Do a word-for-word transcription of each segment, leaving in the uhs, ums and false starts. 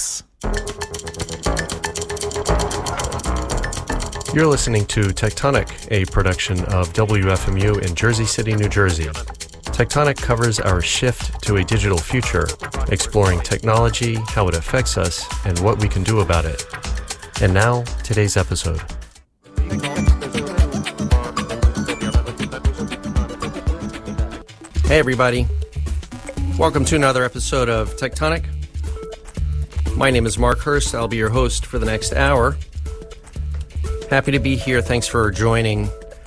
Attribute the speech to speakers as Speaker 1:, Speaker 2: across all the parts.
Speaker 1: Tectonics.
Speaker 2: You're listening to Tectonic, a production of W F M U in Jersey City, New Jersey. Tectonic covers our shift to a digital future, exploring technology, how it affects us, and what we can do about it. And now, today's episode. Hey everybody, welcome to another episode of Tectonic. My name is Mark Hurst. I'll be your host for the next hour. Happy to be here. Thanks for joining.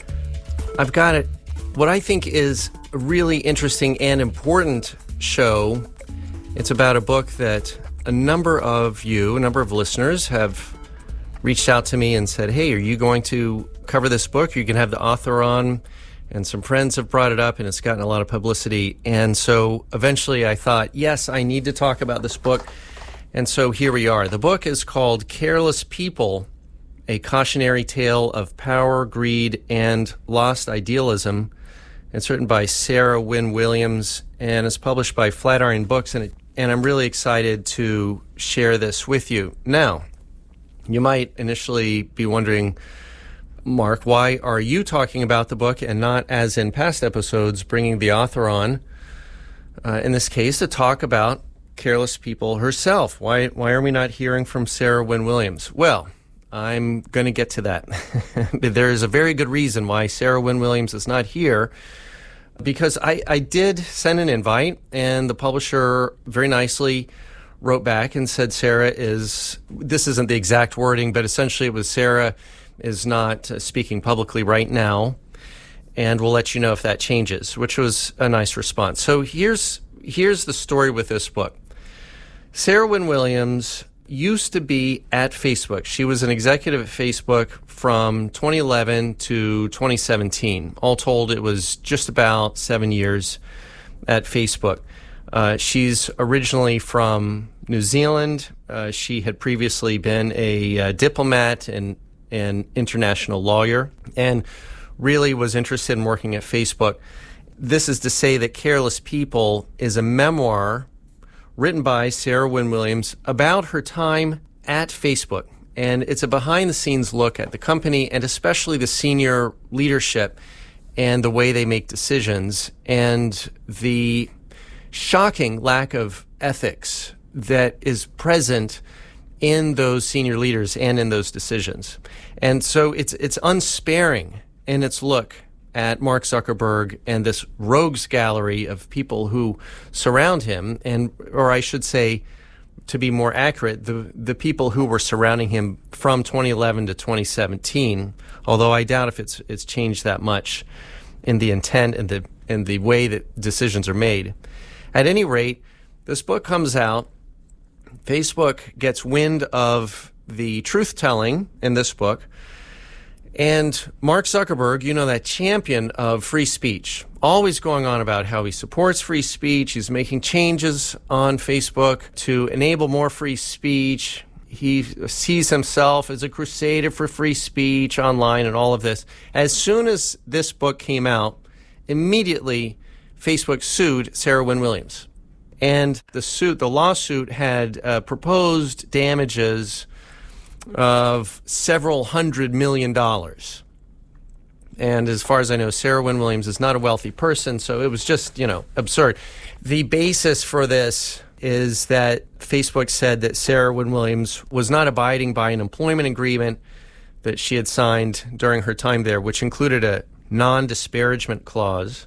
Speaker 2: I've got it, what I think is a really interesting and important show. It's about a book that a number of you, a number of listeners have reached out to me and said, hey, are you going to cover this book? You can have the author on. And some friends have brought it up, and it's gotten a lot of publicity. And so eventually I thought, yes, I need to talk about this book. And so here we are. The book is called Careless People, A Cautionary Tale of Power, Greed, and Lost Idealism. It's written by Sarah Wynne Williams, and it's published by Flatiron Books. And, it, and I'm really excited to share this with you. Now, you might initially be wondering, Mark, why are you talking about the book and not, as in past episodes, bringing the author on, uh, in this case, to talk about Careless People herself? Why why are we not hearing from Sarah Wynne Williams? Well, I'm going to get to that. There is a very good reason why Sarah Wynne Williams is not here, because I, I did send an invite, and the publisher very nicely wrote back and said Sarah is, this isn't the exact wording, but essentially it was Sarah is not uh, speaking publicly right now, and we'll let you know if that changes, which was a nice response. So here's here's the story with this book. Sarah Wynne Williams used to be at Facebook. She was an executive at Facebook from twenty eleven to twenty seventeen. All told, it was just about seven years at Facebook. Uh, she's originally from New Zealand. Uh, she had previously been a uh, diplomat and an international lawyer, and really was interested in working at Facebook. This is to say that Careless People is a memoir written by Sarah Wynne Williams about her time at Facebook. And it's a behind-the-scenes look at the company, and especially the senior leadership and the way they make decisions, and the shocking lack of ethics that is present in those senior leaders and in those decisions. And so it's it's unsparing in its look at Mark Zuckerberg and this rogues gallery of people who surround him, and or I should say, to be more accurate, the the people who were surrounding him from twenty eleven to twenty seventeen, although I doubt if it's it's changed that much in the intent and the and the way that decisions are made. At any rate, this book comes out. Facebook gets wind of the truth-telling in this book, and Mark Zuckerberg, you know, that champion of free speech, always going on about how he supports free speech. He's making changes on Facebook to enable more free speech. He sees himself as a crusader for free speech online and all of this. As soon as this book came out, immediately Facebook sued Sarah Wynne Williams. And the suit, the lawsuit had uh, proposed damages of several hundred million dollars. And as far as I know, Sarah Wynne Williams is not a wealthy person, so it was just, you know, absurd. The basis for this is that Facebook said that Sarah Wynne Williams was not abiding by an employment agreement that she had signed during her time there, which included a non-disparagement clause.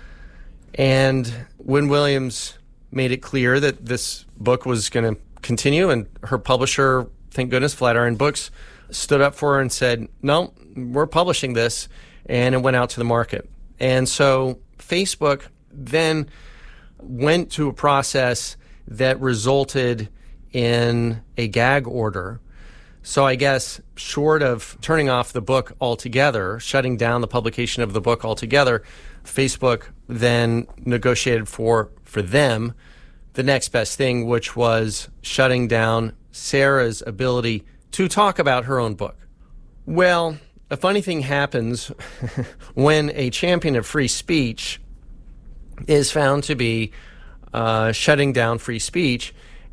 Speaker 2: And Wynne Williams made it clear that this book was going to continue, and her publisher, thank goodness, Flatiron Books, stood up for her and said, no, we're publishing this, and it went out to the market. And so Facebook then went to a process that resulted in a gag order. So I guess short of turning off the book altogether, shutting down the publication of the book altogether, Facebook then negotiated for, for them the next best thing, which was shutting down Sarah's ability to talk about her own book. Well, a funny thing happens when a champion of free speech is found to be uh, shutting down free speech,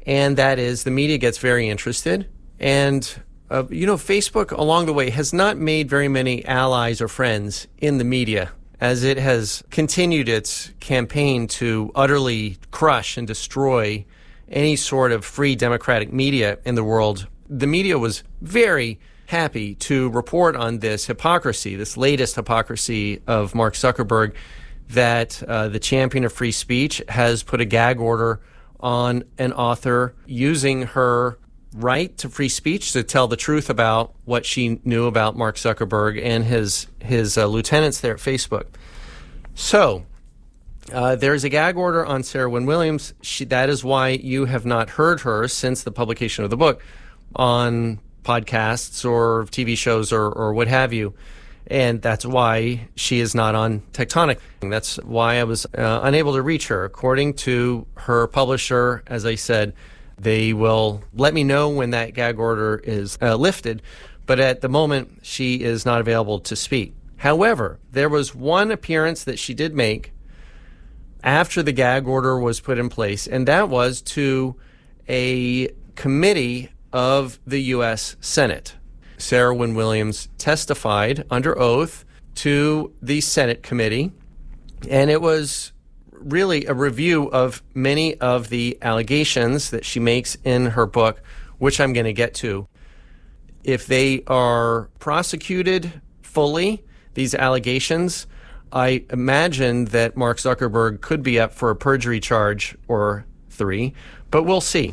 Speaker 2: and that is the media gets very interested. And, uh, you know, Facebook along the way has not made very many allies or friends in the media, as it has continued its campaign to utterly crush and destroy any sort of free democratic media in the world. The media was very happy to report on this hypocrisy, this latest hypocrisy of Mark Zuckerberg, that uh, the champion of free speech has put a gag order on an author using her right to free speech to tell the truth about what she knew about Mark Zuckerberg and his his uh, lieutenants there at Facebook. So uh, there's a gag order on Sarah Wynne Williams. She, that is why you have not heard her since the publication of the book on podcasts or T V shows or, or what have you. And that's why she is not on Tectonic. That's why I was uh, unable to reach her. According to her publisher, as I said, they will let me know when that gag order is uh, lifted. But at the moment, she is not available to speak. However, there was one appearance that she did make after the gag order was put in place, and that was to a committee of the U S Senate. Sarah Wynne Williams testified under oath to the Senate committee, and it was really a review of many of the allegations that she makes in her book, which I'm going to get to. If they are prosecuted fully, these allegations, I imagine that Mark Zuckerberg could be up for a perjury charge or three, but we'll see.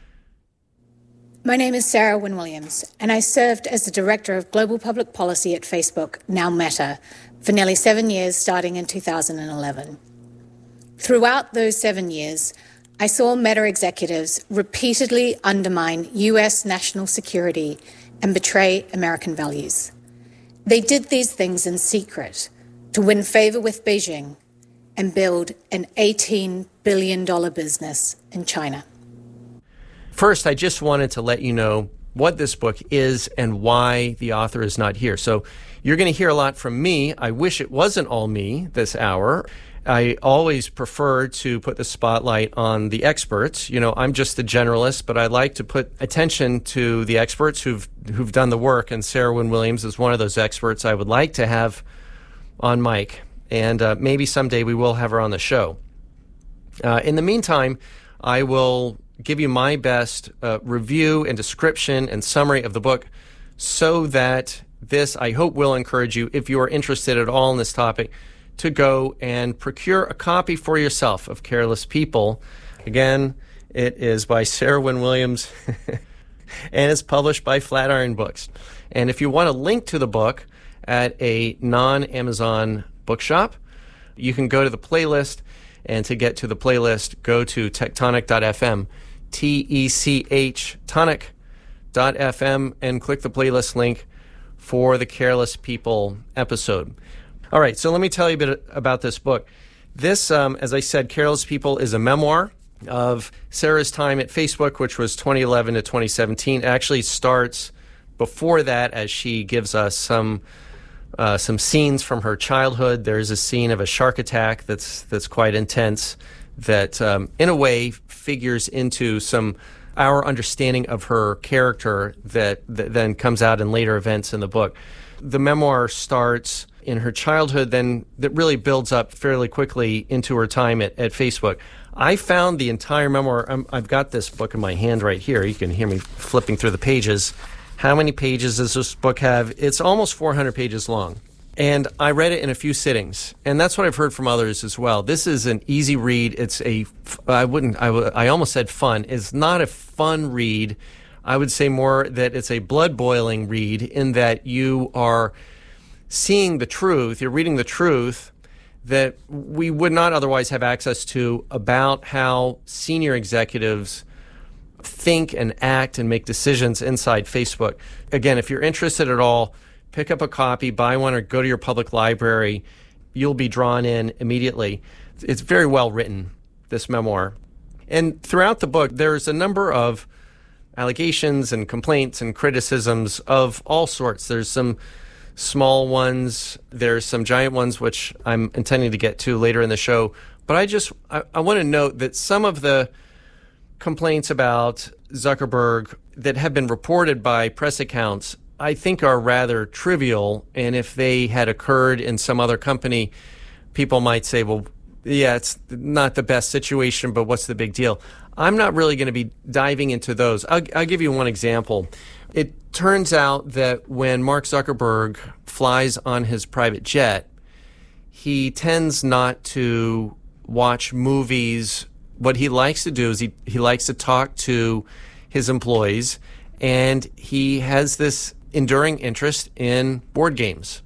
Speaker 1: My name is Sarah Wynne Williams, and I served as the Director of Global Public Policy at Facebook, now Meta, for nearly seven years, starting in two thousand eleven. Throughout those seven years, I saw Meta executives repeatedly undermine U S national security and betray American values. They did these things in secret to win favor with Beijing and build an eighteen billion dollars business in China.
Speaker 2: First, I just wanted to let you know what this book is and why the author is not here. So you're going to hear a lot from me. I wish it wasn't all me this hour. I always prefer to put the spotlight on the experts. You know, I'm just a generalist, but I like to put attention to the experts who've who've done the work, and Sarah Wynne Williams is one of those experts I would like to have on mic, and uh, maybe someday we will have her on the show. Uh, in the meantime, I will give you my best uh, review and description and summary of the book so that this, I hope, will encourage you, if you are interested at all in this topic, to go and procure a copy for yourself of Careless People. Again, it is by Sarah Wynne Williams and it's published by Flatiron Books. And if you want a link to the book at a non-Amazon bookshop, you can go to the playlist, and to get to the playlist, go to tectonic dot f m, T E C H, tonic dot f m, and click the playlist link for the Careless People episode. All right, so let me tell you a bit about this book. This, um, as I said, Careless People is a memoir of Sarah's time at Facebook, which was twenty eleven to twenty seventeen. It actually starts before that, as she gives us some uh, some scenes from her childhood. There's a scene of a shark attack that's that's quite intense, that um, in a way figures into some our understanding of her character that, that then comes out in later events in the book. The memoir starts in her childhood, then that really builds up fairly quickly into her time at, at Facebook. I found the entire memoir. I'm, I've got this book in my hand right here. You can hear me flipping through the pages. How many pages does this book have? It's almost four hundred pages long. And I read it in a few sittings. And that's what I've heard from others as well. This is an easy read. It's a, I wouldn't, I, w- I almost said fun. It's not a fun read. I would say more that it's a blood-boiling read, in that you are seeing the truth, you're reading the truth that we would not otherwise have access to about how senior executives think and act and make decisions inside Facebook. Again, if you're interested at all, pick up a copy, buy one, or go to your public library. You'll be drawn in immediately. It's very well written, this memoir. And throughout the book, there's a number of allegations and complaints and criticisms of all sorts. There's some small ones, there's some giant ones, which I'm intending to get to later in the show. But I just, I, I want to note that some of the complaints about Zuckerberg that have been reported by press accounts, I think, are rather trivial. And if they had occurred in some other company, people might say, well, yeah, it's not the best situation, but what's the big deal? I'm not really going to be diving into those. I'll, I'll give you one example. It turns out that when Mark Zuckerberg flies on his private jet, he tends not to watch movies. What he likes to do is he, he likes to talk to his employees, and he has this enduring interest in board games.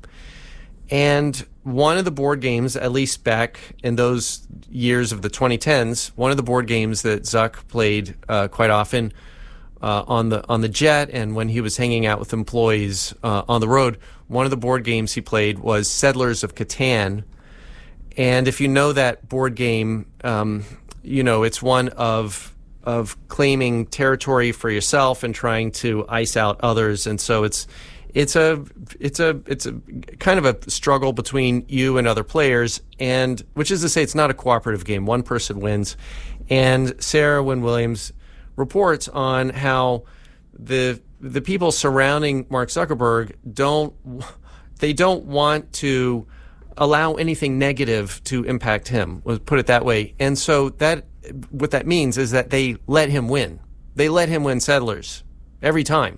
Speaker 2: And one of the board games, at least back in those years of the twenty tens, one of the board games that Zuck played uh, quite often uh, on the on the jet and when he was hanging out with employees uh, on the road, one of the board games he played was Settlers of Catan. And if you know that board game, um, you know, it's one of of claiming territory for yourself and trying to ice out others. And so it's It's a it's a it's a kind of a struggle between you and other players, and which is to say, it's not a cooperative game. One person wins, and Sarah Wynne Williams reports on how the the people surrounding Mark Zuckerberg don't they don't want to allow anything negative to impact him. Let's put it that way. And so that what that means is that they let him win. They let him win Settlers every time.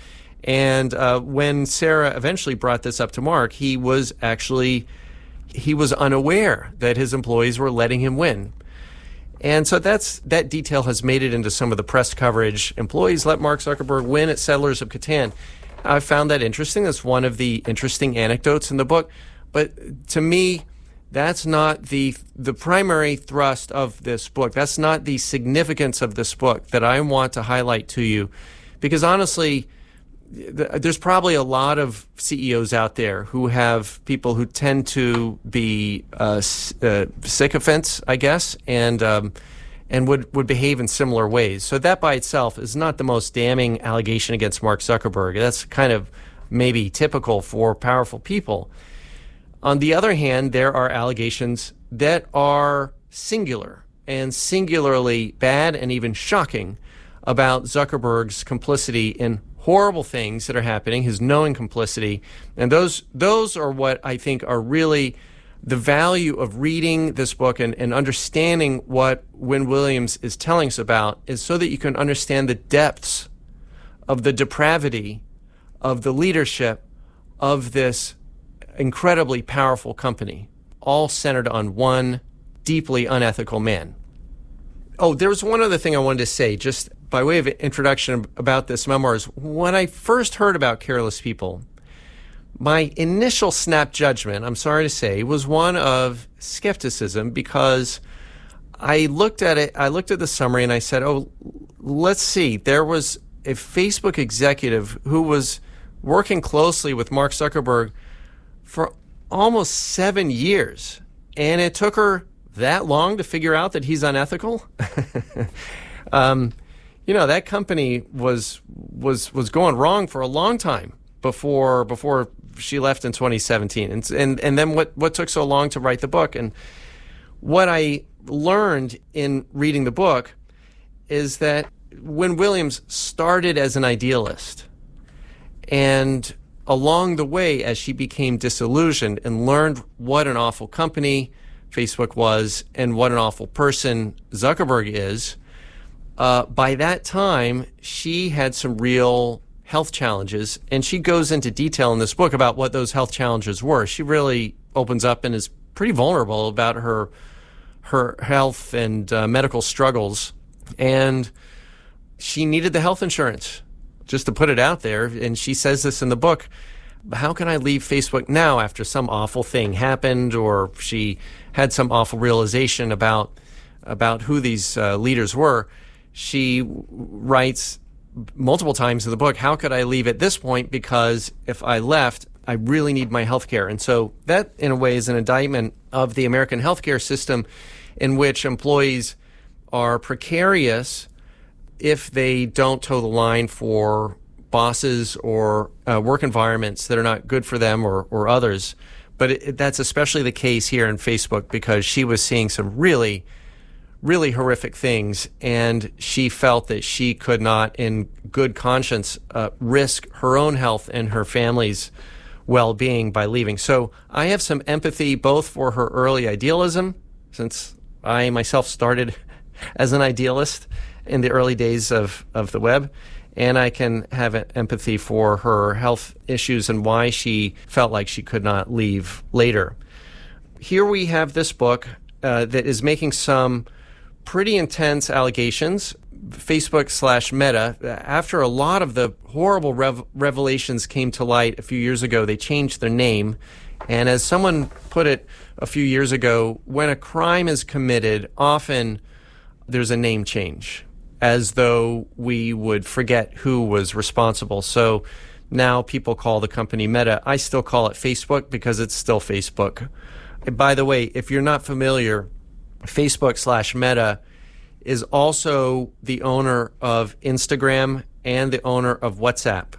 Speaker 2: And uh, when Sarah eventually brought this up to Mark, he was actually, he was unaware that his employees were letting him win. And so that's that detail has made it into some of the press coverage. Employees let Mark Zuckerberg win at Settlers of Catan. I found that interesting. That's one of the interesting anecdotes in the book. But to me, that's not the the primary thrust of this book. That's not the significance of this book that I want to highlight to you. Because honestly, there's probably a lot of C E Os out there who have people who tend to be uh, uh, sycophants, I guess, and um, and would, would behave in similar ways. So that by itself is not the most damning allegation against Mark Zuckerberg. That's kind of maybe typical for powerful people. On the other hand, there are allegations that are singular and singularly bad and even shocking about Zuckerberg's complicity in horrible things that are happening, his knowing complicity. And those those are what I think are really the value of reading this book and, and understanding what Wynne Williams is telling us about, is so that you can understand the depths of the depravity of the leadership of this incredibly powerful company, all centered on one deeply unethical man. Oh, there was one other thing I wanted to say, just by way of introduction about this memoir. Is when I first heard about Careless People, my initial snap judgment, I'm sorry to say, was one of skepticism, because I looked at it, I looked at the summary and I said, oh, let's see, there was a Facebook executive who was working closely with Mark Zuckerberg for almost seven years, and it took her that long to figure out that he's unethical. um, you know, that company was was was going wrong for a long time before before she left in twenty seventeen, and and and then what what took so long to write the book? And what I learned in reading the book is that Wynne Williams started as an idealist, and along the way, as she became disillusioned and learned what an awful company Facebook was and what an awful person Zuckerberg is, uh, by that time, she had some real health challenges. And she goes into detail in this book about what those health challenges were. She really opens up and is pretty vulnerable about her her health and uh, medical struggles. And she needed the health insurance, just to put it out there. And she says this in the book. How can I leave Facebook now after some awful thing happened, or she had some awful realization about about who these uh, leaders were? She writes multiple times in the book, how could I leave at this point? Because if I left, I really need my health care. And so that, in a way, is an indictment of the American healthcare system, in which employees are precarious if they don't toe the line for bosses or uh, work environments that are not good for them or, or others. But it, that's especially the case here in Facebook, because she was seeing some really, really horrific things, and she felt that she could not, in good conscience, uh, risk her own health and her family's well-being by leaving. So I have some empathy both for her early idealism, since I myself started as an idealist in the early days of, of the web, and I can have empathy for her health issues and why she felt like she could not leave later. Here we have this book uh, that is making some pretty intense allegations. Facebook slash Meta, after a lot of the horrible rev- revelations came to light a few years ago, they changed their name. And as someone put it a few years ago, when a crime is committed, often there's a name change, as though we would forget who was responsible. So now people call the company Meta. I still call it Facebook because it's still Facebook. And by the way, if you're not familiar, Facebook slash Meta is also the owner of Instagram and the owner of WhatsApp.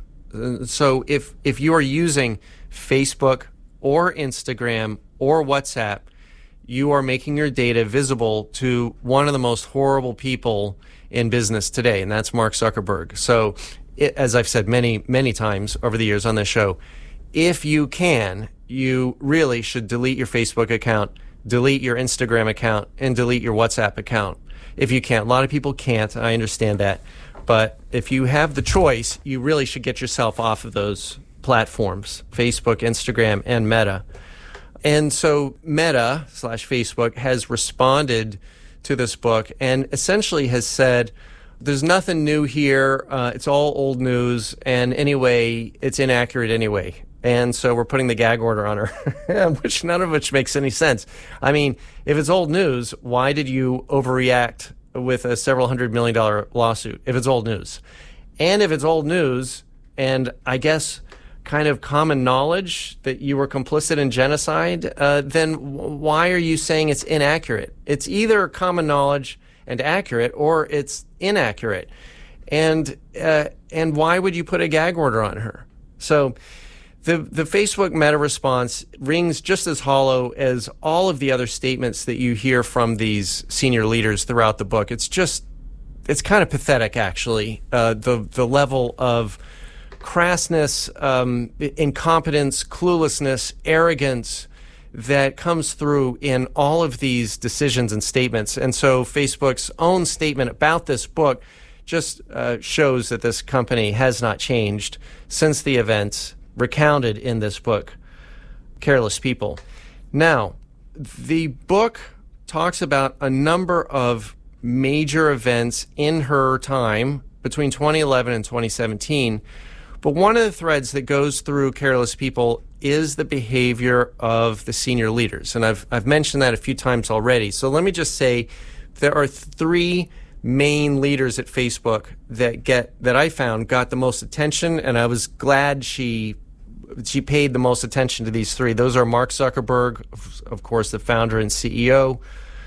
Speaker 2: So if if you are using Facebook or Instagram or WhatsApp, you are making your data visible to one of the most horrible people in business today, and that's Mark Zuckerberg. So it, as I've said many, many times over the years on this show, if you can, you really should delete your Facebook account, delete your Instagram account, and delete your WhatsApp account. If you can't. A lot of people can't. I understand that. But if you have the choice, you really should get yourself off of those platforms, Facebook, Instagram, and Meta. And so Meta slash Facebook has responded to this book and essentially has said, there's nothing new here. Uh, it's all old news. And anyway, it's inaccurate anyway. And so we're putting the gag order on her, which none of which makes any sense. I mean, if it's old news, why did you overreact with a several hundred million dollar lawsuit if it's old news? And if it's old news, and I guess kind of common knowledge that you were complicit in genocide, uh, then w- why are you saying it's inaccurate? It's either common knowledge and accurate, or it's inaccurate. And uh, and why would you put a gag order on her? So The the Facebook Meta response rings just as hollow as all of the other statements that you hear from these senior leaders throughout the book. It's just, it's kind of pathetic, actually, uh, the the level of crassness, um, incompetence, cluelessness, arrogance that comes through in all of these decisions and statements. And so Facebook's own statement about this book just uh, shows that this company has not changed since the events recounted in this book, Careless People. Now, the book talks about a number of major events in her time between twenty eleven and twenty seventeen, but one of the threads that goes through Careless People is the behavior of the senior leaders, and I've I've mentioned that a few times already. So let me just say there are three main leaders at Facebook that get that I found got the most attention, and I was glad she she paid the most attention to these three. Those are Mark Zuckerberg, of course, the founder and C E O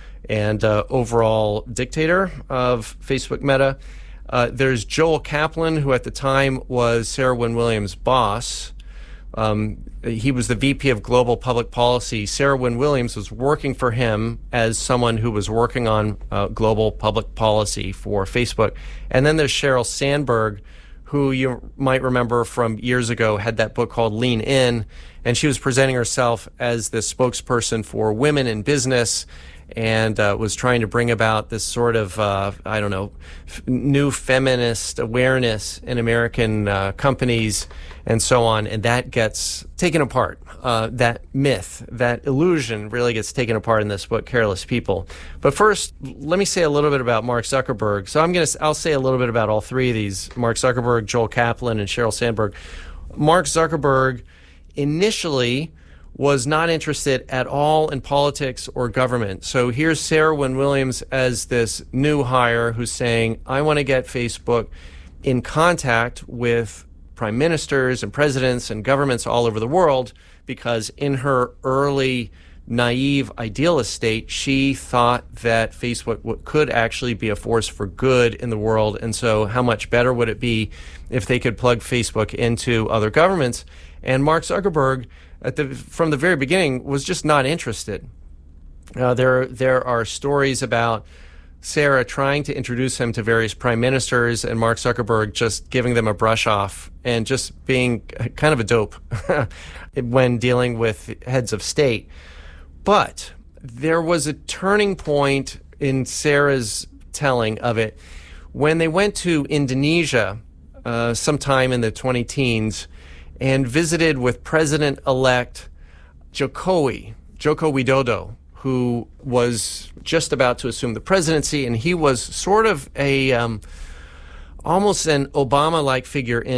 Speaker 2: and uh, overall dictator of Facebook Meta. Uh, there's Joel Kaplan, who at the time was Sarah Wynne Williams' boss. Um, he was the V P of Global Public Policy. Sarah Wynne Williams was working for him as someone who was working on uh, global public policy for Facebook. And then there's Sheryl Sandberg, who you might remember from years ago, had that book called Lean In, and she was presenting herself as the spokesperson for women in business and uh, was trying to bring about this sort of, uh, I don't know, f- new feminist awareness in American uh, companies and so on, and that gets taken apart. Uh, that myth, that illusion really gets taken apart in this book, Careless People. But first, let me say a little bit about Mark Zuckerberg. So I'm going to, I'll say a little bit about all three of these, Mark Zuckerberg, Joel Kaplan, and Sheryl Sandberg. Mark Zuckerberg initially was not interested at all in politics or government. So here's Sarah Wynne Williams as this new hire who's saying, I want to get Facebook in contact with prime ministers and presidents and governments all over the world, because in her early naive idealist state, she thought that Facebook w- could actually be a force for good in the world. And so how much better would it be if they could plug Facebook into other governments? And Mark Zuckerberg, at the, from the very beginning, was just not interested. Uh, there, there are stories about Sarah trying to introduce him to various prime ministers and Mark Zuckerberg just giving them a brush off and just being kind of a dope when dealing with heads of state. But there was a turning point in Sarah's telling of it when they went to Indonesia uh, sometime in the twenty teens and visited with President-elect Jokowi, Joko Widodo, who was just about to assume the presidency, and he was sort of a um, almost an Obama-like figure in